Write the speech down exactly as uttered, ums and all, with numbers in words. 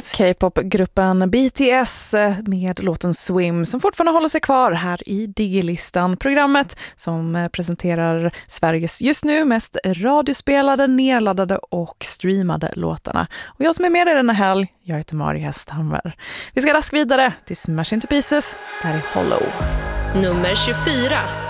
K-popgruppen B T S med låten Swim som fortfarande håller sig kvar här i Digilistan, programmet som presenterar Sveriges just nu mest radiospelade, nedladdade och streamade låtarna. Och jag som är med i denna helg, jag heter Mari Hästhammer. Vi ska raskt vidare till Smash Into Pieces, där är Hollow. Nummer tjugofyra.